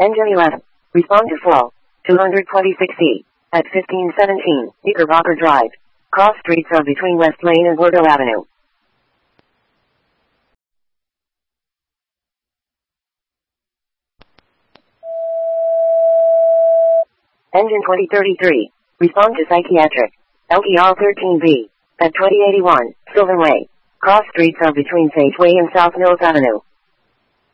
Engine 11. Respond to flow. 226E. At 1517, Knickerbocker Drive. Cross streets are between West Lane and Bordeaux Avenue. Engine 2033. Respond to psychiatric. LTR 13B. At 2081, Sylvan Way. Cross streets are between Sageway and South Mills Avenue.